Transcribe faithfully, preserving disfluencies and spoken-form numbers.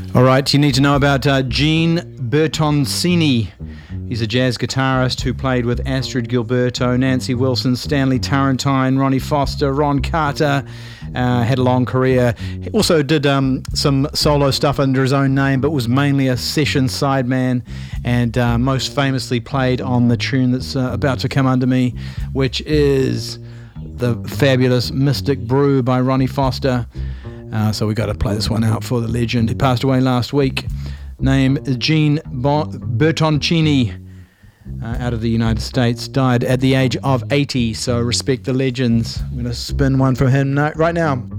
All right, you need to know about uh, Gene Bertoncini. He's a jazz guitarist who played with Astrid Gilberto, Nancy Wilson, Stanley Tarantine, Ronnie Foster, Ron Carter. Uh, had a long career. He also did um, some solo stuff under his own name, but was mainly a session sideman, and uh, most famously played on the tune that's uh, about to come under me, which is the fabulous Mystic Brew by Ronnie Foster. Uh, so we got to play this one out for the legend. He passed away last week. Name is Gene bon- Bertoncini, uh, out of the United States. Died at the age of eighty, so respect the legends. I'm going to spin one for him right now.